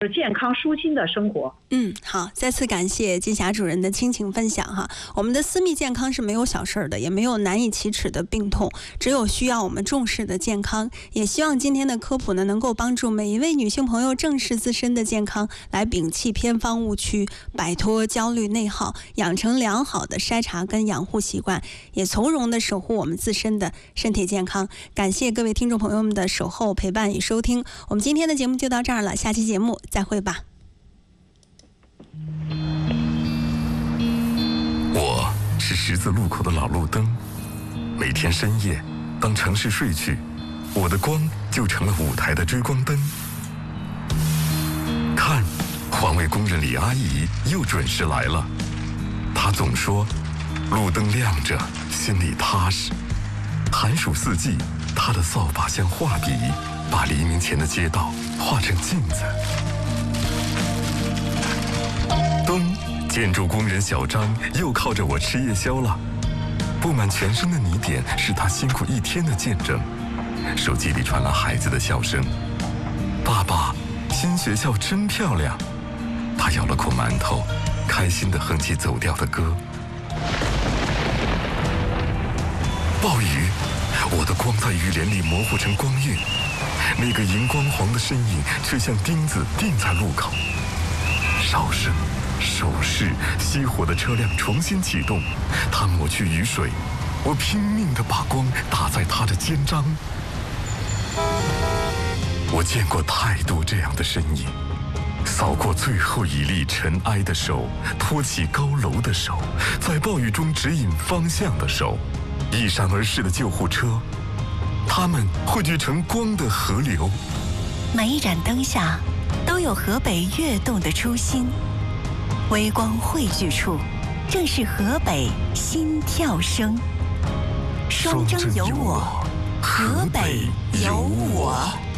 健康舒心的生活。 好，再次感谢金霞主任的倾情分享哈。我们的私密健康是没有小事的，也没有难以启齿的病痛，只有需要我们重视的健康。也希望今天的科普呢，能够帮助每一位女性朋友正视自身的健康，来摒弃偏方误区，摆脱焦虑内耗，养成良好的筛查跟养护习惯，也从容的守护我们自身的身体健康。感谢各位听众朋友们的守候、陪伴与收听。我们今天的节目就到这儿了，下期节目再会吧。 我是十字路口的老路灯，每天深夜，当城市睡去，我的光就成了舞台的追光灯。看，环卫工人李阿姨又准时来了。她总说，路灯亮着，心里踏实。寒暑四季，她的扫把像画笔，把黎明前的街道画成镜子。灯。建筑工人小张又靠着我吃夜宵了，布满全身的泥点是他辛苦一天的见证。手机里传来孩子的笑声：“爸爸，新学校真漂亮。”他咬了口馒头，开心地哼起走调的歌。暴雨，我的光在雨帘里模糊成光晕，那个荧光黄的身影却像钉子钉在路口。哨声。手势熄火的车辆重新启动，他抹去雨水，我拼命地把光打在他的肩章。我见过太多这样的身影，扫过最后一粒尘埃的手，托起高楼的手，在暴雨中指引方向的手，一闪而逝的救护车，它们汇聚成光的河流。 每一盏灯下都有河北跃动的初心，微光汇聚处，正是河北心跳声。双征有我，河北有我。